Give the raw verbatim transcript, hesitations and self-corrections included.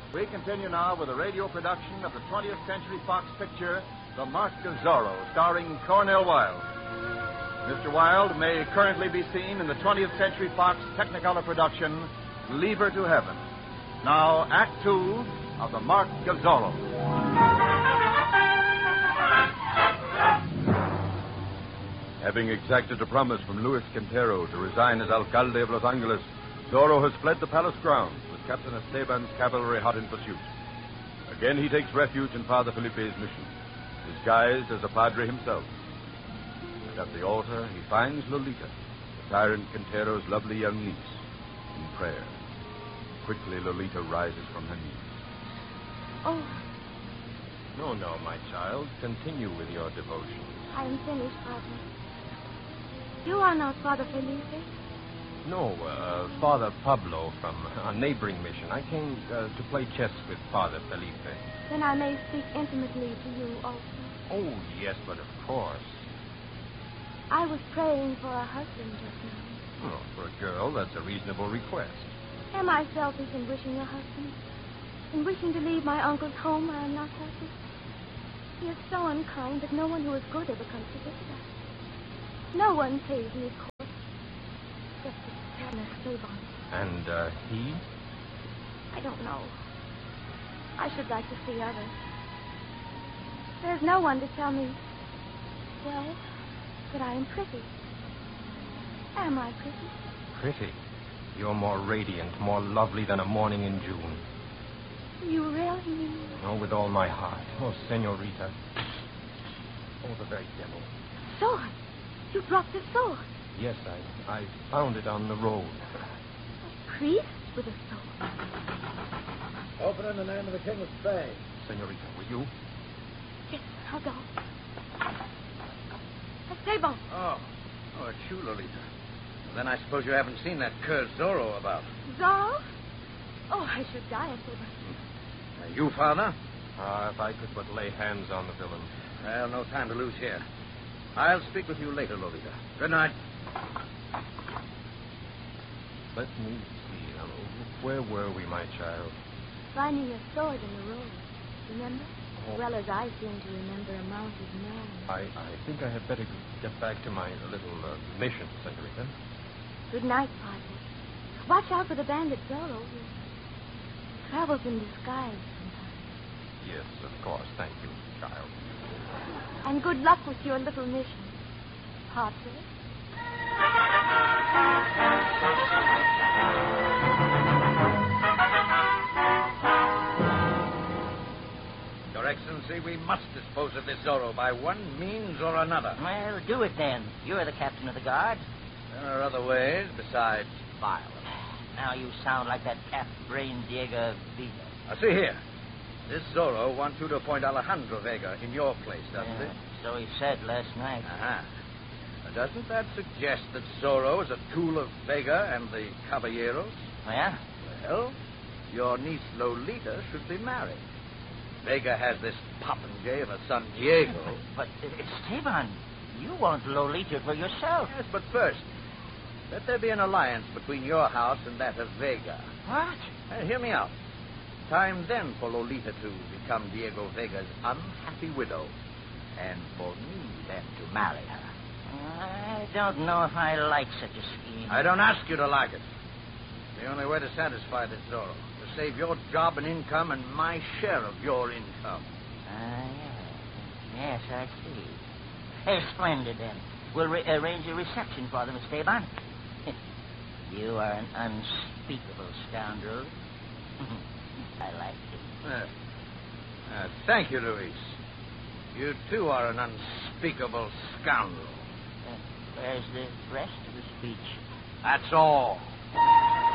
We continue now with a radio production of the twentieth Century Fox picture, The Mark of Zorro, starring Cornell Wilde. Mister Wilde may currently be seen in the twentieth Century Fox Technicolor production, Leave Her to Heaven. Now, Act Two of The Mark of Zorro. Having exacted a promise from Luis Quintero to resign as alcalde of Los Angeles, Zorro has fled the palace grounds with Captain Esteban's cavalry hot in pursuit. Again, he takes refuge in Father Felipe's mission, disguised as a padre himself. And at the altar, he finds Lolita, the tyrant Quintero's lovely young niece, in prayer. Quickly, Lolita rises from her knees. Oh. No, no, my child. Continue with your devotion. I am finished, Padre. You are not Father Felipe? No, uh, Father Pablo from a neighboring mission. I came uh, to play chess with Father Felipe. Then I may speak intimately to you also. Oh, yes, but of course. I was praying for a husband just now. Oh, for a girl, that's a reasonable request. Am I selfish in wishing a husband? In wishing to leave my uncle's home where I am not happy? He is so unkind that no one who is good ever comes to visit us. No one pays me court. Just this Captain Esteban. And, uh, he? I don't know. I should like to see others. There's no one to tell me, well, that I am pretty. Am I pretty? Pretty? You're more radiant, more lovely than a morning in June. You really mean? Oh, with all my heart. Oh, senorita. Oh, the very devil. Sword? You dropped the sword? Yes, I, I found it on the road. A priest with a sword? Open in the name of the King of Spain. Senorita, will you? Yes, I'll go. Esteban. Oh. Oh, it's you, Lolita. Then I suppose you haven't seen that cur Zorro about. Zorro? Oh, I should die, Esteban. Uh, you, Father? Ah, if I could but lay hands on the villain. Well, no time to lose here. I'll speak with you later, Lolita. Good night. Let me see. Now, where were we, my child? Finding a sword in the road. Remember? As well as I seem to remember a mounted man. I, I think I had better get back to my little uh, mission, senorita. Good night, Padre. Watch out for the bandit Zorro. He travels in disguise sometimes. Yes, of course. Thank you, child. And good luck with your little mission, Padre. Your Excellency, we must dispose of this Zorro by one means or another. Well, do it then. You're the captain of the guard. There are other ways besides violence. Now you sound like that half-brained Diego Vega. Now, see here. This Zorro wants you to appoint Alejandro Vega in your place, doesn't Yeah, it? so he said last night. Uh-huh. Now, doesn't that suggest that Zorro is a tool of Vega and the Caballeros? Yeah? Well, your niece Lolita should be married. Vega has this popinjay of a son, Diego. But, uh, Esteban, you want Lolita for yourself. Yes, but first, let there be an alliance between your house and that of Vega. What? Uh, hear me out. Time then for Lolita to become Diego Vega's unhappy widow. And for me then to marry her. I don't know if I like such a scheme. I don't ask you to like it. The only way to satisfy this Zorro, to save your job and income and my share of your income. Ah, yes. Yes, I see. Hey, splendid, then. We'll re- arrange a reception for them, Esteban. You are an unspeakable scoundrel. I like it. Uh, uh, thank you, Luis. You, too, are an unspeakable scoundrel. Uh, where's the rest of the speech? That's all.